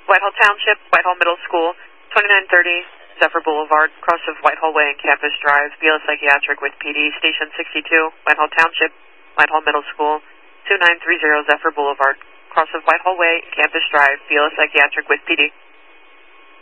Whitehall Township, Whitehall Middle School, 2930 Zephyr Boulevard, cross of Whitehall Way and Campus Drive, BLS Psychiatric with PD, Station 62, Whitehall Township, Whitehall Middle School, 2930 Zephyr Boulevard, cross of Whitehall Way and Campus Drive, BLS Psychiatric with PD.